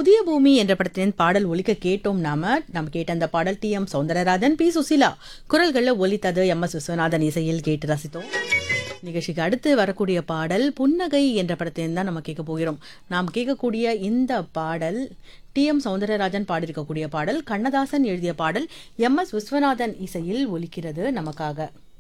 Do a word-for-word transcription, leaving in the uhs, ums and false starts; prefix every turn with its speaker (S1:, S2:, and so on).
S1: புதிய பூமி என்ற படத்தின் பாடல் ஒலிக்க கேட்டோம். நாம நம்ம கேட்ட அந்த பாடல் D M Soundararajan, B Susheela குரல்களில் ஒலித்தது. எம் எஸ் விஸ்வநாதன் இசையில் கேட்டு ரசித்தோம். நிகழ்ச்சிக்கு அடுத்து வரக்கூடிய பாடல் புன்னகை என்ற படத்தின் தான் நம்ம கேட்க போகிறோம். நாம் கேட்கக்கூடிய இந்த பாடல் டி எம் சௌந்தரராஜன் பாடியிருக்கக்கூடிய பாடல், கண்ணதாசன் எழுதிய பாடல், எம் எஸ் விஸ்வநாதன் இசையில் ஒலிக்கிறது நமக்காக.